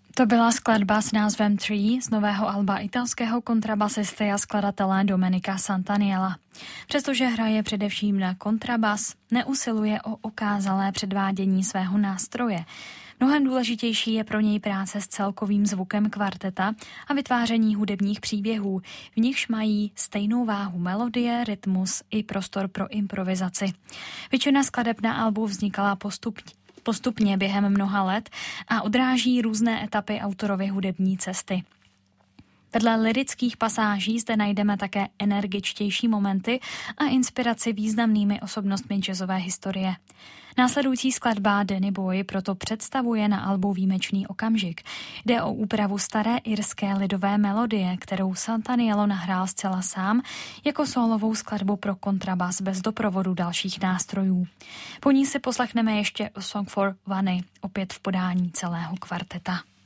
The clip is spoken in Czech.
To byla skladba s názvem Tree z nového alba italského kontrabasisty a skladatele Domenica Santaniela. Přestože hraje především na kontrabas, neusiluje o okázalé předvádění svého nástroje. Mnohem důležitější je pro něj práce s celkovým zvukem kvarteta a vytváření hudebních příběhů, v nichž mají stejnou váhu melodie, rytmus i prostor pro improvizaci. Většina skladeb na albu vznikala postupně během mnoha let a odráží různé etapy autorovy hudební cesty. Vedle lyrických pasáží zde najdeme také energičtější momenty a inspiraci významnými osobnostmi jazzové historie. Následující skladba Danny Boy proto představuje na albu výjimečný okamžik. Jde o úpravu staré irské lidové melodie, kterou Santanielo nahrál zcela sám jako sólovou skladbu pro kontrabas bez doprovodu dalších nástrojů. Po ní si poslechneme ještě A Song for Vanny, opět v podání celého kvarteta.